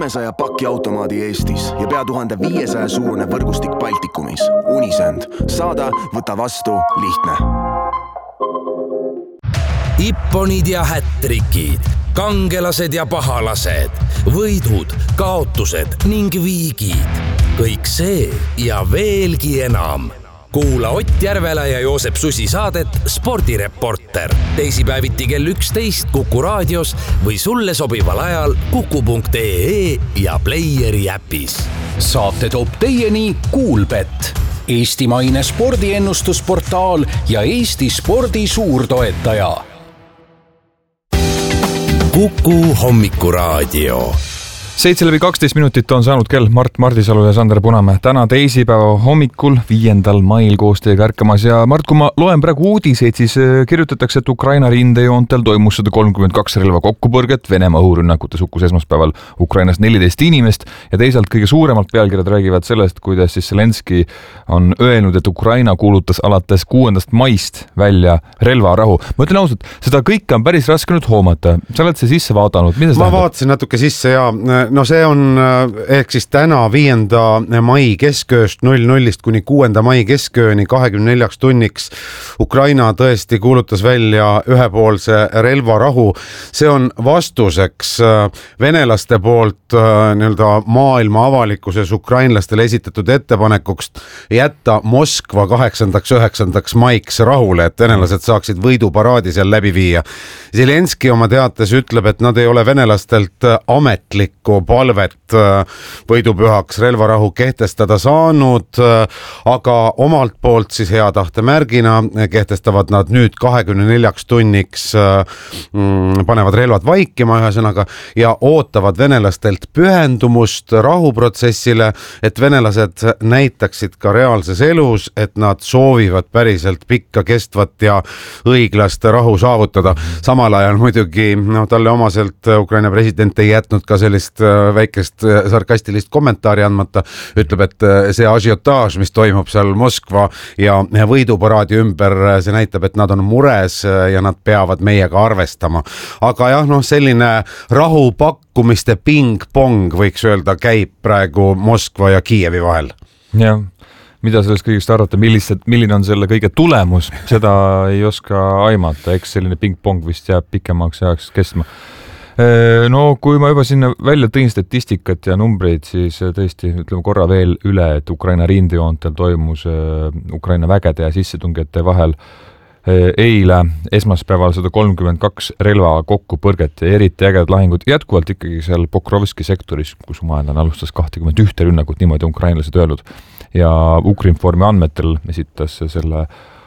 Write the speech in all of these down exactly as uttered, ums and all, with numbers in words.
kolmesaja paki automaadi Eestis ja pea tuhande viiesaja suurune võrgustik Baltikumis. Unisend. Saada, võta vastu, lihtne. Ipponid ja hättrikid, kangelased ja pahalased, võidud, kaotused ning viigid. Kõik see ja veelgi enam. Kuula Ott Järvela ja Joosep Susi saadet Spordireporter. Teisipäeviti kell üksteist Kuku raadios või sulle sobival ajal kuku punkt ee ja Playeri äpis. Saate toob teieni Kuulbet, eestimaine spordiennustusportaal ja Eesti spordi suurtoetaja. Kuku hommikuraadio. seitse läbi kaksteist minutit on saanud kell Mart Mardisalu ja Sander Punamäe. Täna teisipäeva hommikul, viiendal mail koos teiega ärkamas. Ja Mart, kui ma loen praegu uudiseid, siis kirjutatakse, et Ukraina rindejoontel toimus sada kolmkümmend kaks relva kokkupõrget. Venemaa õhurünnakutes hukkus esmaspäeval Ukrainas neliteist inimest ja teisalt kõige suuremalt pealkirjad räägivad sellest, kuidas siis Zelenski on öelnud, et Ukraina kuulutas alates kuuendast maist välja relvarahu. Ma ütlen ausalt, seda kõike on päris raske nüüd hoomata. Sa oled see sisse vaadanud. Mida ma vaatasin natuke sisse ja no see on ehk siis täna viienda mai keskööst null nullist kuni kuuenda mai keskööni kahekümne neljaks tunniks Ukraina tõesti kuulutas välja ühepoolse relvarahu. See on vastuseks venelaste poolt nii-öelda maailma avalikkuses ukrainlastele esitatud ettepanekuks jätta Moskva kaheksandaks üheksandaks maiks rahule, et venelased saaksid võiduparaadi seal läbi viia. Zelenski oma teates ütleb, et nad ei ole venelastelt ametlikku palvet võidupühaks relvarahu kehtestada saanud, aga omalt poolt siis hea tahte märgina kehtestavad nad nüüd kahekümne neljaks tunniks, panevad relvad vaikima ühesõnaga ja ootavad venelastelt pühendumust rahuprotsessile, et venelased näitaksid ka reaalses elus, et nad soovivad päriselt pikka kestvat ja õiglast rahu saavutada. Samal ajal muidugi no, talle omaselt Ukraina president ei jätnud ka sellist väikest sarkastilist kommentaari andmata, ütleb, et see ažiotaaž, mis toimub seal Moskva ja võiduparaadi ümber, see näitab, et nad on mures ja nad peavad meiega arvestama. Aga jah, noh, selline rahupakkumiste ping-pong võiks öelda käib praegu Moskva ja Kiievi vahel. Jah. Mida sellest kõigest arvata, millised, milline on selle kõige tulemus, seda ei oska aimata, eks selline ping-pong vist jääb pikemaks ajaks kestma. No kui ma juba sinna välja tõin statistikat ja numbreid, siis tõesti ütleme korra veel üle, et Ukraina rindejoontel toimus Ukraina vägede ja sissetungijate vahel eile esmaspäeval sada kolmkümmend kaks relva kokkupõrget ja eriti ägedad lahingud jätkuvalt ikkagi seal Pokrovski sektoris, kus Maendan alustas kakskümmend üks rünnakut, niimoodi ukrainlased öelnud. Ja Ukrinformi andmetel esitas selle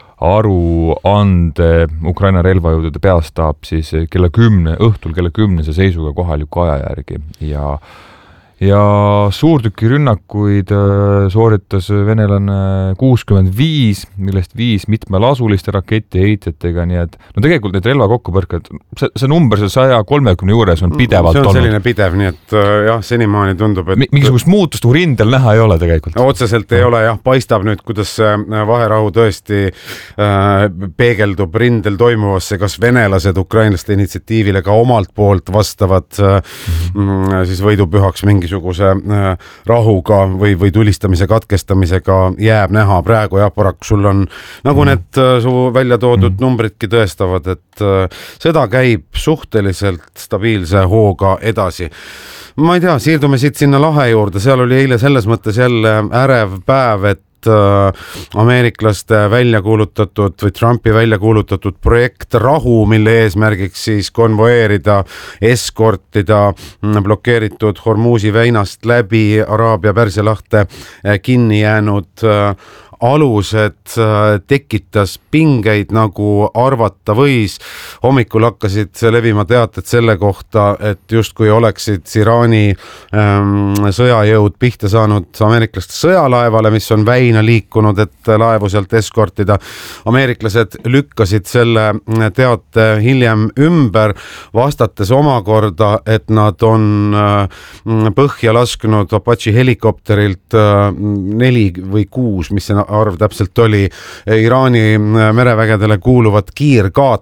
aruande Ukraina relvajõudude peastaab siis kella kümne, õhtul kella kümnese seisuga kohaliku aja järgi ja ja suurtüki rünnakuid sooritas venelane kuuskümmend viis, millest viis mitmelasuliste raketiheitjatega, nii et no tegelikult need relva kokkupõrked, see, see number see saja kolmekümne juures on pidevalt olnud. See on selline olnud. Pidev, nii et jah, senimaani tundub, et... Mingisugust muutust rindel näha ei ole tegelikult. Otseselt ei ole, jah, paistab nüüd, kuidas vaherahu tõesti äh, peegeldub rindel toimuvasse, kas venelased ukrainlaste initsiatiivile ka omalt poolt vastavad äh, mm, siis võidupühaks mingi mingisuguse rahuga või, või tulistamise katkestamisega jääb näha praegu ja paraku sul on, nagu need su välja toodud numbritki tõestavad, et seda käib suhteliselt stabiilse hooga edasi. Ma ei tea, siirdume siit sinna lahe juurde, seal oli eile selles mõttes jälle ärev päev, et ameeriklaste välja kuulutatud või Trumpi välja kuulutatud projekt Rahu, mille eesmärgiks siis konvoeerida, eskortida blokeeritud Hormuzi väinast läbi Araabia Pärsia lahte kinni jäänud alused tekitas pingeid, nagu arvata võis. Hommikul hakkasid levima teated selle kohta, et justkui oleksid Iraani ähm, sõjajõud pihta saanud ameeriklaste sõjalaevale, mis on väina liikunud, et laevu sealt eskortida. Ameeriklased lükkasid selle teate hiljem ümber, vastates omakorda, et nad on äh, põhja lasknud Apache helikopterilt äh, neli või kuus, mis see arv täpselt oli, Iraani merevägedele kuuluvat kiirkaatrit,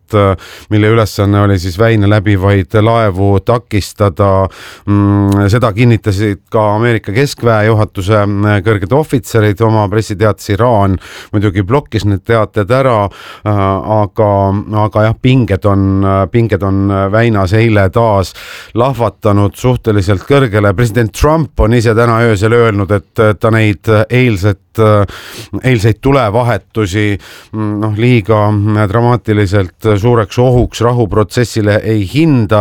mille ülesanne oli siis väine läbivaid laevu takistada. Seda kinnitasid ka Ameerika keskväe juhatuse kõrged ohvitserid oma pressiteates. Iraan muidugi blokkis need teated ära, aga, aga jah, pinged on, pinged on väinas eile taas lahvatanud suhteliselt kõrgele. President Trump on ise täna öösel öelnud, et ta neid eilset eilseid tulevahetusi noh, liiga dramaatiliselt suureks ohuks rahuprotsessile ei hinda.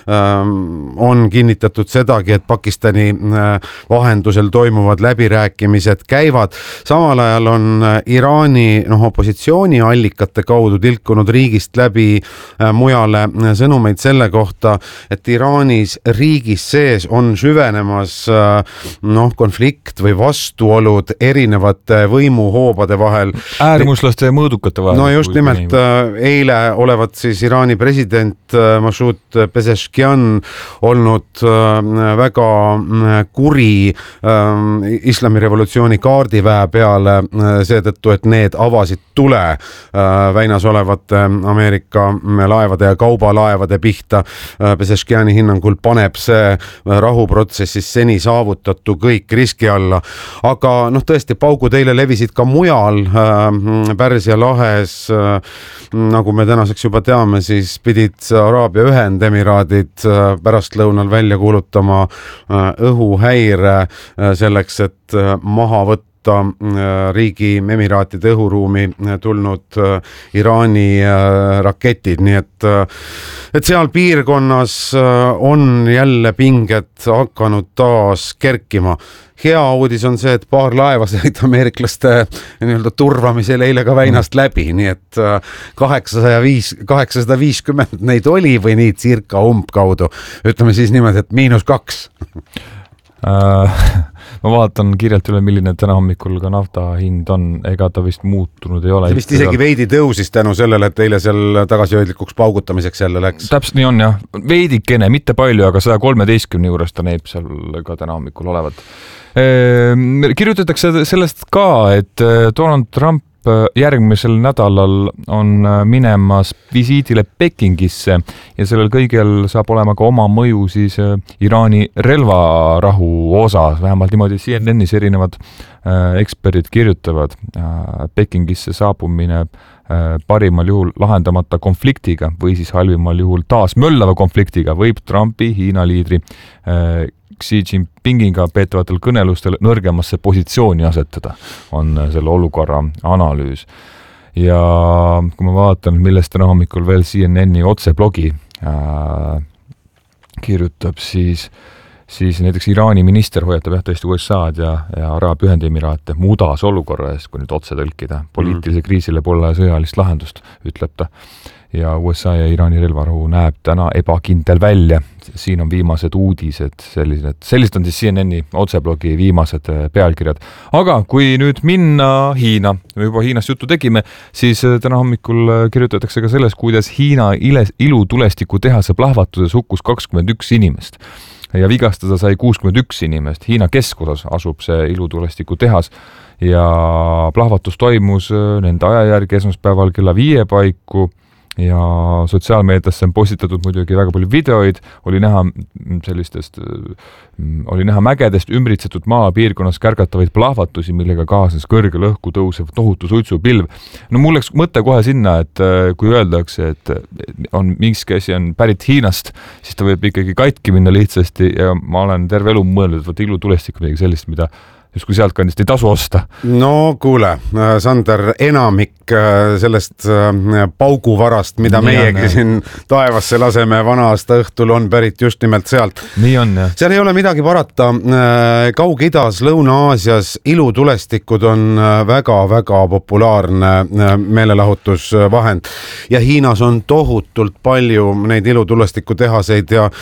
On kinnitatud sedagi, et Pakistani vahendusel toimuvad läbirääkimised käivad. Samal ajal on Iraani noh, opositsiooniallikate kaudu tilkunud riigist läbi mujale sõnumeid selle kohta, et Iraanis riigis sees on süvenemas noh, konflikt või vastuolud erinevate võimuhoobade vahel. Äärmuslaste ja mõõdukate vahel. No just nimelt eile olevat siis Iraani president Masoud Pezeshkian olnud väga kuri islamirevolutsiooni kaardiväe peale seetõttu, et need avasid tule väinas olevate Ameerika laevade ja kaubalaevade pihta. Pezeshkiani hinnangul paneb see rahuprotsessis seni saavutatu kõik riski alla. Aga noh, tõesti, paugu teile levisid ka mujal Pärsia lahes. Nagu me tänaseks juba teame, siis pidid Araabia Ühendemiraadid pärastlõunal välja kuulutama õhuhäire selleks, et maha võtta riigi emiraatide õhuruumi tulnud Iraani raketid, nii et, et seal piirkonnas on jälle pinged hakanud taas kerkima. Hea uudis on see, et paar laeva said ameeriklaste nii-öelda turvamisel eile ka väinast läbi, nii et kaheksasada viiskümmend neid oli või nii circa umbkaudu. Ütleme siis niimoodi, et miinus kaks. Ma vaatan kirjalt üle, milline täna hommikul ka nafta hind on, ega ta vist muutunud ei ole. See vist isegi veidi tõusis tänu sellele, et eile seal tagasihoidlikuks paugutamiseks jälle läks. Täpselt nii on jah, veidikene, mitte palju, aga sada kolmteist juures ta neib seal ka täna hommikul olevat. Kirjutatakse sellest ka, et Donald Trump järgmisel nädalal on minemas visiidile Pekingisse ja sellel kõigel saab olema ka oma mõju siis Iraani relvarahu osas, vähemalt niimoodi C N N-is erinevad eksperdid kirjutavad. Pekingisse saabumine parimal juhul lahendamata konfliktiga või siis halvimal juhul taas möllava konfliktiga võib Trumpi, Hiina liidri Xi Jinpingiga peetavatel kõnelustel nõrgemasse positsiooni asetada, on selle olukorra analüüs. Ja kui ma vaatan, millest täna hommikul veel C N N-i otseblogi äh, kirjutab, siis siis näiteks Iraani minister hoiatab jah tõesti U S A-d ja, ja Araabia Ühendemiraate mudas olukorra eest, kui nüüd otse tõlkida. Poliitilise mm. kriisile pole sõjalist lahendust, ütleb ta. Ja U S A ja Iraani relvarahu näeb täna ebakindel välja. Siin on viimased uudised, sellised, sellised on siis C N N-i otseblogi viimased pealkirjad. Aga kui nüüd minna Hiina, me juba Hiinast juttu tegime, siis täna hommikul kirjutatakse ka sellest, kuidas Hiina ilutulestiku tehase plahvatuses hukkus kakskümmend üks inimest. Ja vigastada sai kuuskümmend üks inimest. Hiina keskosas asub see ilutulestiku tehas ja plahvatus toimus nende aja järgi esmaspäeval kella viie paiku ja sotsiaalmeediasse on postitatud muidugi väga palju videoid, oli näha sellistest, oli näha mägedest ümbritsetud maapiirkonnas kärgatavaid plahvatusi, millega kaasnes kõrgel õhku tõusev tohutu suitsupilv. No mul läks mõte kohe sinna, et kui öeldakse, et on miski asi on pärit Hiinast, siis ta võib ikkagi katki minna lihtsasti ja ma olen terve elu mõelnud, et võt ilutulestik midagi sellist, mida just kui sealt kandist ei tasu osta. No kuule, Sander, enamik sellest pauguvarast, mida nii meiegi on, siin taevasse laseme vana aasta õhtul, on pärit just nimelt sealt. Nii on, jah. Seal ei ole midagi parata. Kaug-Idas, Lõuna-Aasias ilutulestikud on väga-väga populaarne meelelahutusvahend ja Hiinas on tohutult palju neid ilutulestiku tehaseid ja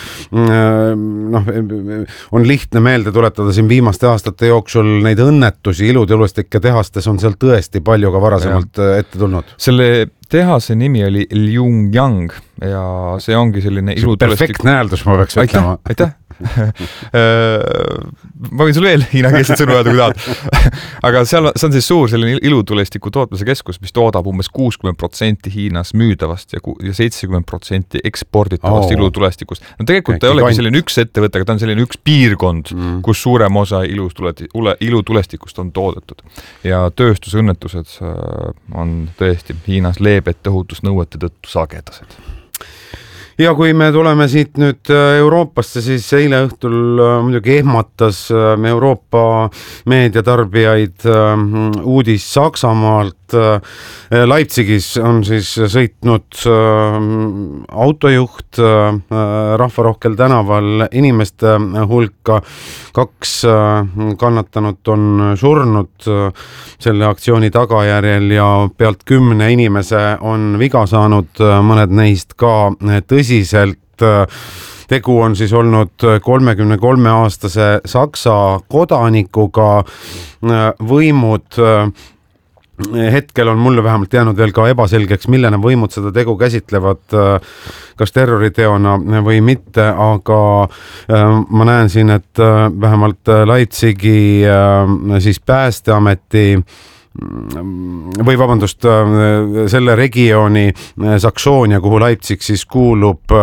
noh, on lihtne meelde tuletada siin viimaste aastate jooksul neid õnnetusi ilutulestike tehastes on seal tõesti palju ka varasemalt ja ette tulnud. Selle tehase nimi oli Liungyang ja see ongi selline ilutulestik. Perfektne hääldus, ma peaks ütlema. Aitäh, ma võin sulle veel Hiina keelset sõnu öelda, kui tahad. Aga seal see on siis suur selline ilutulestiku tootmise keskus, mis toodab umbes kuuskümmend protsenti Hiinas müüdavast ja seitsekümmend protsenti eksporditavast oh. ilutulestikust. No tegelikult ta ei olegi selline üks ettevõte, aga ta on selline üks piirkond, mm. kus suurem osa ilutulestikust on toodetud. Ja tööstusõnnetused on tõesti Hiinas leebed tõhutusnõuete tõttu sagedased. Ja kui me tuleme siit nüüd Euroopasse, siis eile õhtul muidugi ehmatas Euroopa meediatarbijaid uudis Saksamaalt. Leipzigis on siis sõitnud autojuht rahvarohkel tänaval inimeste hulka. Kaks kannatanut on surnud selle aktsiooni tagajärjel ja pealt kümne inimese on viga saanud, mõned neist ka tõsiselt. Tegu on siis olnud kolmekümne kolme aastase Saksa kodanikuga. Võimud hetkel on mulle vähemalt jäänud veel ka ebaselgeks, millene võimud seda tegu käsitlevad, kas terroriteona või mitte, aga ma näen siin, et vähemalt Leipzigi siis päästeameti või vabandust, selle regiooni Saksoonia, kuhu Leipzig siis kuulub,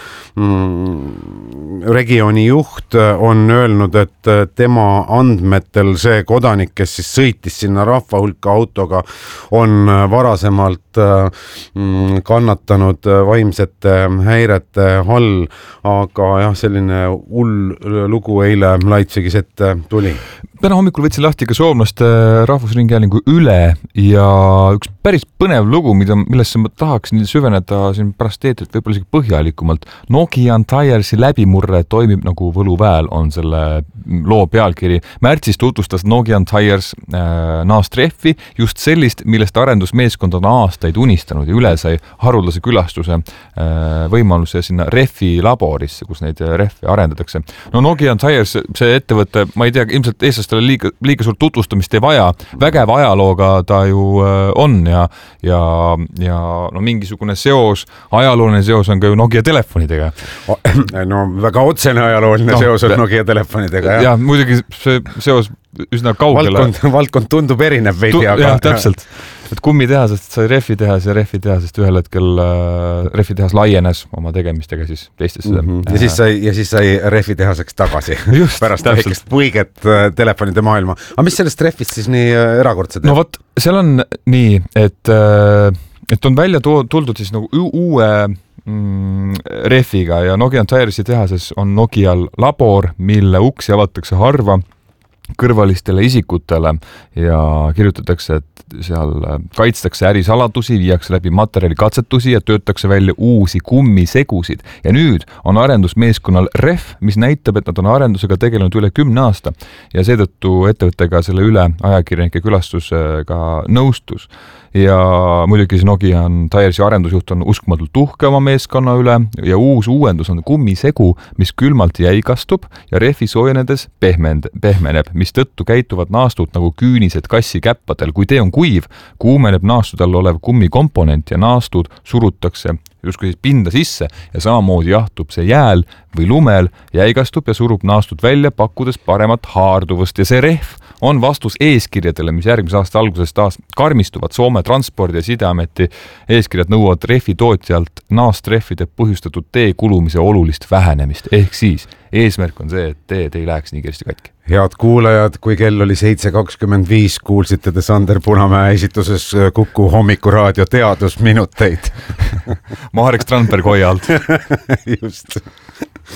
regiooni juht on öelnud, et tema andmetel see kodanik, kes siis sõitis sinna rahva hulka autoga, on varasemalt kannatanud vaimsete häirete all, aga jah, selline hull lugu eile Leipzigis ette tuli. Täna hommikul võtsin lahti ka soomlaste rahvusringhäälingu üle ja üks päris põnev lugu, mida, millesse ma tahaksin süveneda siin pärast eetrit võib-olla isegi põhjalikumalt. Nokian Tiresi läbimurre toimib nagu võluväel on selle loo pealkiri. Märtsis tutvustas Nokian Tires äh, naastreffi just sellist, millest arendusmeeskond on aastaid unistanud ja üle sai haruldase külastuse äh, võimaluse sinna Refi laborisse, kus neid Refi arendatakse. No Nokian Tires, see ettevõte, ma ei tea, ilmselt eestlastele liiga, liiga suurt tutvustamist ei vaja, vägeva ajalooga ta ju on ja, ja, ja no mingisugune seos, ajalooline seos on ka ju Nokia telefonidega. No väga otsene ajalooline no, seos on Nokia telefonidega. Ja, ja muidugi see seos üsna kaugele. Valdkond, valdkond tundub erineb veidi, tu, aga... jah, täpselt. Et kummitehasest sai Refi-tehas ja Refi-tehasest ühel hetkel äh, Refi-tehas laienes oma tegemistega siis teistesse. Mm-hmm. Ja, siis sai, ja siis sai Refi-tehaseks tagasi Just, pärast väikest puiget äh, telefonide maailma. Aga mis sellest Refist siis nii äh, erakordsed? No vot, seal on nii, et, äh, et on välja tuldud siis nagu uue mm, Refiga ja Nokian Tiresi tehases on Nokial labor, mille uksi avatakse harva kõrvalistele isikutele ja kirjutatakse, et seal kaitstakse ärisaladusi, viiakse läbi materjali katsetusi ja töötakse välja uusi kummisegusid. Ja nüüd on arendusmeeskonnal Ref, mis näitab, et nad on arendusega tegelenud üle kümne aasta ja seetõttu ettevõttega selle üle ajakirjanike külastusega nõustus. Ja muidugi Nokian Tiresi arendusjuht on uskumatult uhke oma meeskonna üle ja uus uuendus on kummisegu, mis külmalt jäigastub ja Refi soojenedes pehmend, pehmeneb, mis tõttu käituvad naastud nagu küünised kassi käppadel. Kui tee on kuiv, kuumeneb naastudel olev kummikomponent ja naastud surutakse justkui siis pinda sisse ja samamoodi jahtub see jääl või lumel, jäigastub ja surub naastud välja, pakkudes paremat haarduvust ja see Ref on vastus eeskirjadele, mis järgmise aasta alguses taas karmistuvad. Soome transpordi ja sideameti eeskirjad nõuavad Refi tootjalt naastreffide põhjustatud tee kulumise olulist vähenemist. Ehk siis eesmärk on see, et teed ei läheks nii kersti katki. Head kuulajad, kui kell oli seitse kakskümmend viis, kuulsite te Sander Punamäe esituses Kuku hommikuraadio teadusminuteid. Marek Strandberg hoia alt. Just.